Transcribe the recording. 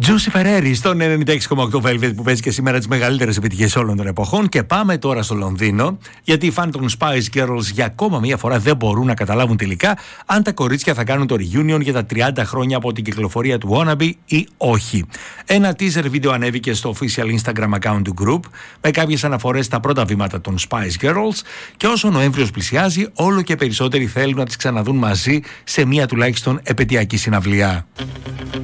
Τζούσι Φεραίρι στον 96,8 Velvet που παίζει και σήμερα τις μεγαλύτερες επιτυχίες όλων των εποχών. Και πάμε τώρα στο Λονδίνο, γιατί οι φαν των Spice Girls για ακόμα μία φορά δεν μπορούν να καταλάβουν τελικά αν τα κορίτσια θα κάνουν το reunion για τα 30 χρόνια από την κυκλοφορία του Wannabe ή όχι. Ένα teaser βίντεο ανέβηκε στο official Instagram account του group με κάποιες αναφορές στα πρώτα βήματα των Spice Girls, και όσο ο Νοέμβριος πλησιάζει, όλο και περισσότεροι θέλουν να τις ξαναδούν μαζί σε μία τουλάχιστον επαιτειακή συναυλία.